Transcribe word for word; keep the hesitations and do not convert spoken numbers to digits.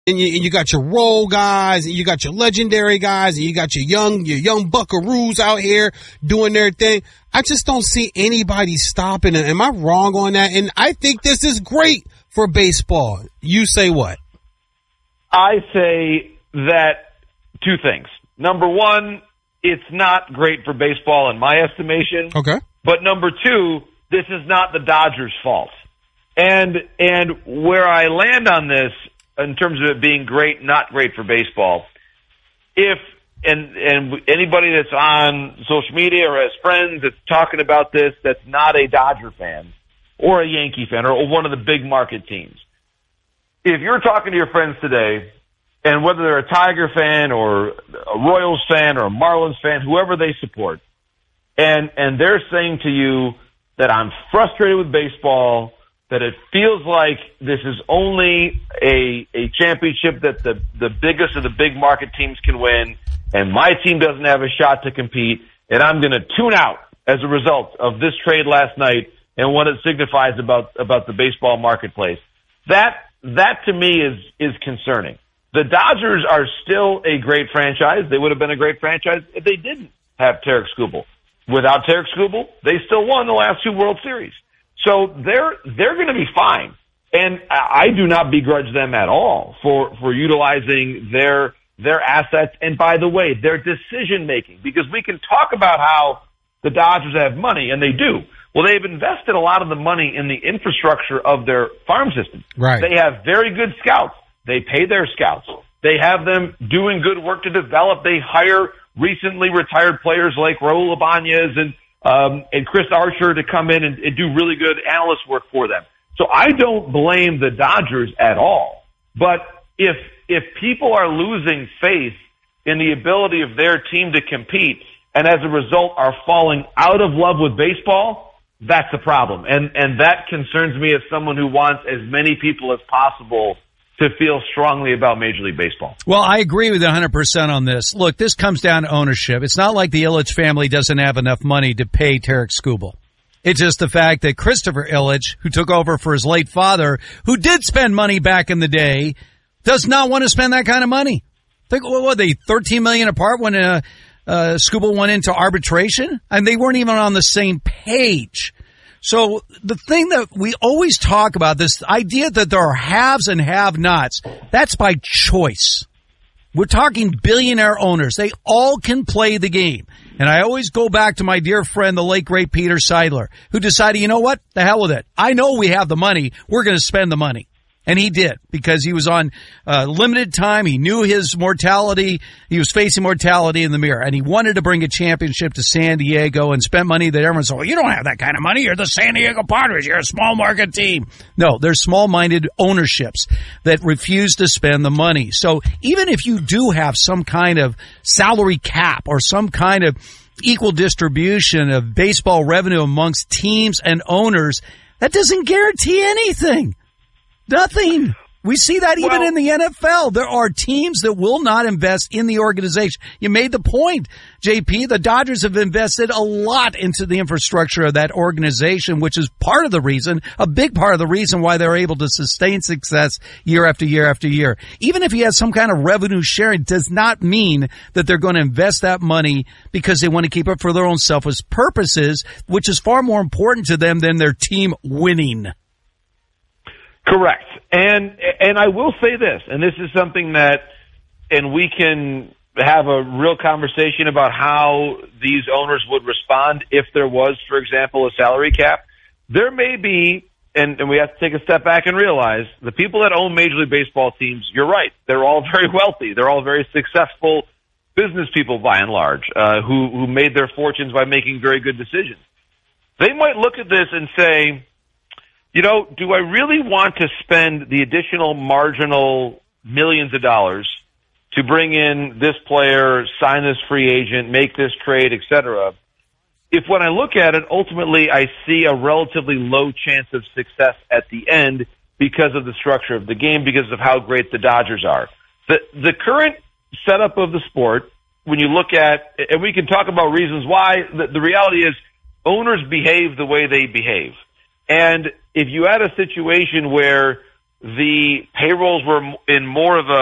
And you, and you got your role guys, and you got your legendary guys, and you got your young, your young buckaroos out here doing their thing. I just don't see anybody stopping it. Am I wrong on that? And I think this is great for baseball. You say what? I say that two things. Number one, it's not great for baseball in my estimation. Okay. But number two, this is not the Dodgers' fault. And and where I land on this, in terms of it being great, not great for baseball, if and and anybody that's on social media or has friends that's talking about this that's not a Dodger fan or a Yankee fan or one of the big market teams, if you're talking to your friends today, and whether they're a Tiger fan or a Royals fan or a Marlins fan, whoever they support, and and they're saying to you that I'm frustrated with baseball, that it feels like this is only a a championship that the, the biggest of the big market teams can win, and my team doesn't have a shot to compete, and I'm going to tune out as a result of this trade last night and what it signifies about, about the baseball marketplace. That, that to me is, is concerning. The Dodgers are still a great franchise. They would have been a great franchise if they didn't have Tarik Skubal. Without Tarik Skubal, they still won the last two World Series. So they're they're going to be fine, and I do not begrudge them at all for for utilizing their their assets. And by the way, their decision making, because we can talk about how the Dodgers have money, and they do. Well, they've invested a lot of the money in the infrastructure of their farm system. Right. They have very good scouts. They pay their scouts. They have them doing good work to develop. They hire recently retired players like Raul Ibanez and um, and Chris Archer to come in and, and do really good analyst work for them. So I don't blame the Dodgers at all. But if if people are losing faith in the ability of their team to compete and as a result are falling out of love with baseball, that's a problem. And and that concerns me as someone who wants as many people as possible to feel strongly about Major League Baseball. Well, I agree with you one hundred percent on this. Look, this comes down to ownership. It's not like the Ilitch family doesn't have enough money to pay Tarik Skubal. It's just the fact that Christopher Ilitch, who took over for his late father, who did spend money back in the day, does not want to spend that kind of money. Think, what were they, thirteen million dollars apart when uh, uh, Skubal went into arbitration? And they weren't even on the same page. So the thing that we always talk about, this idea that there are haves and have-nots, that's by choice. We're talking billionaire owners. They all can play the game. And I always go back to my dear friend, the late, great Peter Seidler, who decided, you know what? The hell with it. I know we have the money. We're going to spend the money. And he did, because he was on uh, limited time. He knew his mortality. He was facing mortality in the mirror. And he wanted to bring a championship to San Diego and spent money that everyone said, well, you don't have that kind of money. You're the San Diego Padres. You're a small market team. No, they're small-minded ownerships that refuse to spend the money. So even if you do have some kind of salary cap or some kind of equal distribution of baseball revenue amongst teams and owners, that doesn't guarantee anything. Nothing. We see that even well, in the N F L. There are teams that will not invest in the organization. You made the point, J P. The Dodgers have invested a lot into the infrastructure of that organization, which is part of the reason, a big part of the reason why they're able to sustain success year after year after year. Even if he has some kind of revenue sharing, does not mean that they're going to invest that money because they want to keep it for their own selfish purposes, which is far more important to them than their team winning. Correct. And and I will say this, and this is something that, and we can have a real conversation about how these owners would respond if there was, for example, a salary cap. There may be, and, and we have to take a step back and realize, the people that own Major League Baseball teams, you're right, they're all very wealthy. They're all very successful business people by and large, uh, who, who made their fortunes by making very good decisions. They might look at this and say, you know, do I really want to spend the additional marginal millions of dollars to bring in this player, sign this free agent, make this trade, et cetera, if when I look at it, ultimately I see a relatively low chance of success at the end because of the structure of the game, because of how great the Dodgers are. The, the current setup of the sport, when you look at, and we can talk about reasons why, the, the reality is owners behave the way they behave. And if you had a situation where the payrolls were in more of a